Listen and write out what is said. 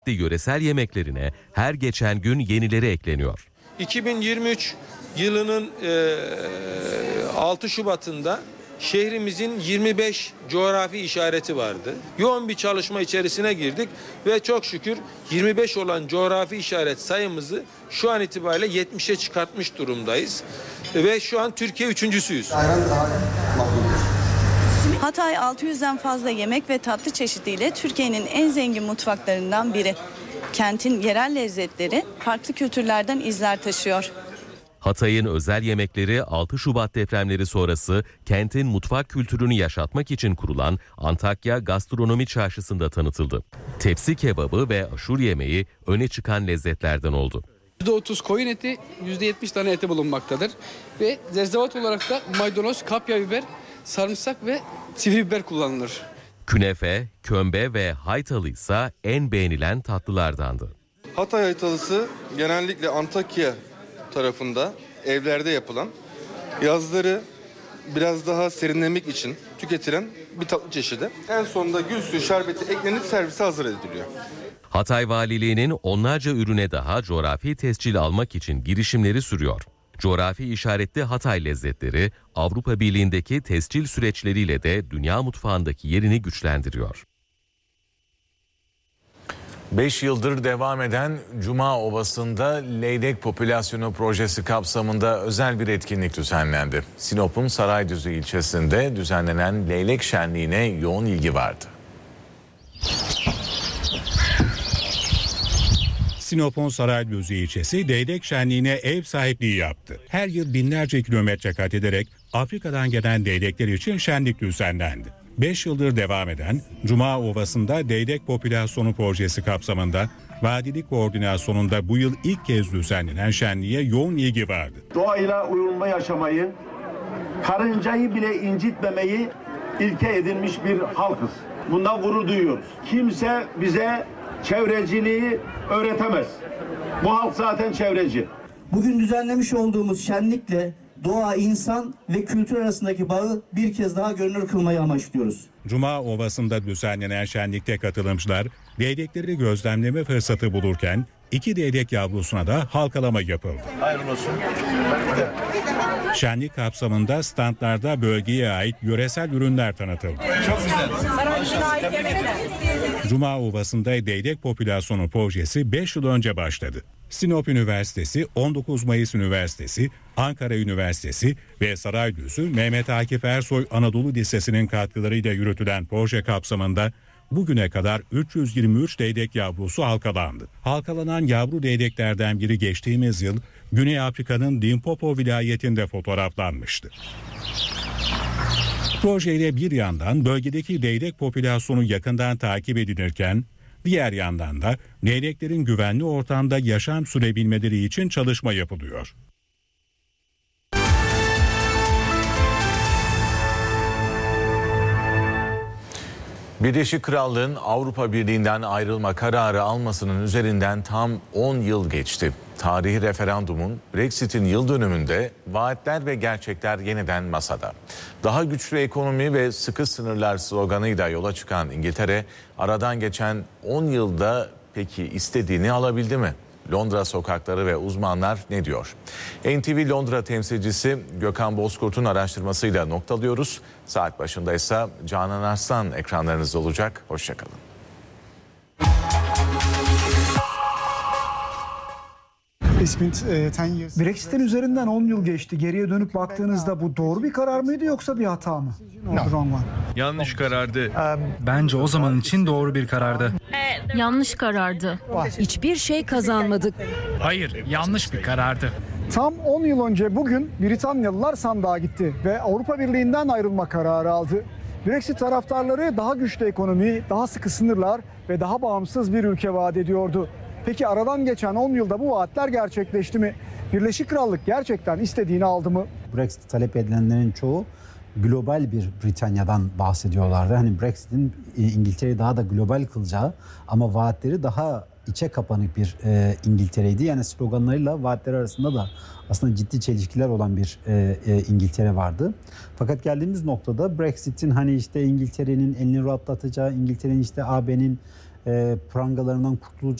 Yöresel yemeklerine her geçen gün yenileri ekleniyor. 2023 yılının 6 Şubat'ında şehrimizin 25 coğrafi işareti vardı. Yoğun bir çalışma içerisine girdik ve çok şükür 25 olan coğrafi işaret sayımızı şu an itibariyle 70'e çıkartmış durumdayız. Ve şu an Türkiye üçüncüsüyüz. Hatay 600'den fazla yemek ve tatlı çeşidiyle Türkiye'nin en zengin mutfaklarından biri. Kentin yerel lezzetleri farklı kültürlerden izler taşıyor. Hatay'ın özel yemekleri 6 Şubat depremleri sonrası kentin mutfak kültürünü yaşatmak için kurulan Antakya Gastronomi Çarşısı'nda tanıtıldı. Tepsi kebabı ve aşur yemeği öne çıkan lezzetlerden oldu. %30 koyun eti, %70 tane eti bulunmaktadır. Ve zerzevat olarak da maydanoz, kapya biber, sarımsak ve sivri biber kullanılır. Künefe, kömbe ve haytalı ise en beğenilen tatlılardandı. Hatay haytalısı genellikle Antakya tarafında evlerde yapılan, yazları biraz daha serinlemek için tüketilen bir tatlı çeşidi. En sonunda gül suyu şerbeti eklenip servise hazır ediliyor. Hatay Valiliği'nin onlarca ürüne daha coğrafi tescil almak için girişimleri sürüyor. Coğrafi işaretli Hatay lezzetleri Avrupa Birliği'ndeki tescil süreçleriyle de dünya mutfağındaki yerini güçlendiriyor. 5 yıldır devam eden Cuma Ovası'nda leylek popülasyonu projesi kapsamında özel bir etkinlik düzenlendi. Sinop'un Saraydüzü ilçesinde düzenlenen leylek şenliğine yoğun ilgi vardı. Sinop'un Saraydüzü ilçesi leylek şenliğine ev sahipliği yaptı. Her yıl binlerce kilometre kat ederek Afrika'dan gelen leylekler için şenlik düzenlendi. 5 yıldır devam eden Cuma Ovası'nda leylek popülasyonu projesi kapsamında vadilik koordinasyonunda bu yıl ilk kez düzenlenen şenliğe yoğun ilgi vardı. Doğayla uyumlu yaşamayı, karıncayı bile incitmemeyi ilke edinmiş bir halkız. Bundan gurur duyuyoruz. Kimse bize çevreciliği öğretemez. Bu halk zaten çevreci. Bugün düzenlemiş olduğumuz şenlikle doğa, insan ve kültür arasındaki bağı bir kez daha görünür kılmayı amaçlıyoruz. Cuma Ovası'nda düzenlenen şenlikte katılımcılar leylekleri gözlemleme fırsatı bulurken 2 leylek yavrusuna da halkalama yapıldı. Hayırlı olsun. Şenlik kapsamında standlarda bölgeye ait yöresel ürünler tanıtıldı. Çok güzel. Cuma Ovası'nda leylek popülasyonu projesi 5 yıl önce başladı. Sinop Üniversitesi, 19 Mayıs Üniversitesi, Ankara Üniversitesi ve Saraydüzü Mehmet Akif Ersoy Anadolu Lisesi'nin katkılarıyla yürütülen proje kapsamında bugüne kadar 323 leylek yavrusu halkalandı. Halkalanan yavru leyleklerden biri geçtiğimiz yıl Güney Afrika'nın Limpopo vilayetinde fotoğraflanmıştı. Projeyle bir yandan bölgedeki leylek popülasyonu yakından takip edilirken, diğer yandan da leyleklerin güvenli ortamda yaşam sürebilmeleri için çalışma yapılıyor. Birleşik Krallığın Avrupa Birliği'nden ayrılma kararı almasının üzerinden tam 10 yıl geçti. Tarihi referandumun Brexit'in yıl dönümünde vaatler ve gerçekler yeniden masada. Daha güçlü ekonomi ve sıkı sınırlar sloganıyla yola çıkan İngiltere, aradan geçen 10 yılda peki istediğini alabildi mi? Londra sokakları ve uzmanlar ne diyor? NTV Londra temsilcisi Gökhan Bozkurt'un araştırmasıyla noktalıyoruz. Saat başında ise Canan Arslan ekranlarınızda olacak. Hoşçakalın. Brexit'in üzerinden 10 yıl geçti. Geriye dönüp baktığınızda bu doğru bir karar mıydı yoksa bir hata mı? Yanlış karardı. Bence o zaman için doğru bir karardı. Yanlış karardı. Hiçbir şey kazanmadık. Hayır, yanlış bir karardı. Tam 10 yıl önce bugün Britanyalılar sandığa gitti ve Avrupa Birliği'nden ayrılma kararı aldı. Brexit taraftarları daha güçlü ekonomi, daha sıkı sınırlar ve daha bağımsız bir ülke vaat ediyordu. Peki aradan geçen 10 yılda bu vaatler gerçekleşti mi? Birleşik Krallık gerçekten istediğini aldı mı? Brexit talep edilenlerin çoğu global bir Britanya'dan bahsediyorlardı. Hani Brexit'in İngiltere'yi daha da global kılacağı ama vaatleri daha içe kapanık bir İngiltere'ydi. Yani sloganlarıyla vaatleri arasında da aslında ciddi çelişkiler olan bir İngiltere vardı. Fakat geldiğimiz noktada Brexit'in hani işte İngiltere'nin elini rahatlatacağı, İngiltere'nin işte AB'nin prangalarından kurtulacak.